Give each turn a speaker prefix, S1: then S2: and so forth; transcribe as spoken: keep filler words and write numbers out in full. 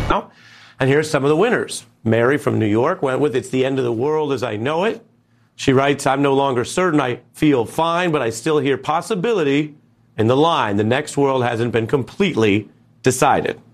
S1: And here's some of the winners. Mary from New York went with "It's the End of the World as I Know It." She writes, "I'm no longer certain I feel fine, but I still hear possibility in the line. The next world hasn't been completely decided."